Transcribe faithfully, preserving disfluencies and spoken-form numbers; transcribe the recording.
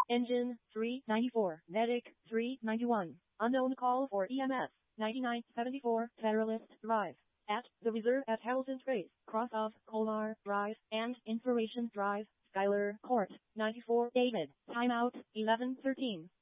Engine three ninety-four. Medic three ninety-one. Unknown call for E M S ninety-nine seventy-four Federalist Drive. At the reserve at Harrelson Trace, cross of Kolar Drive and Inspiration Drive, Schuyler Court, ninety-four David. Timeout eleven thirteen.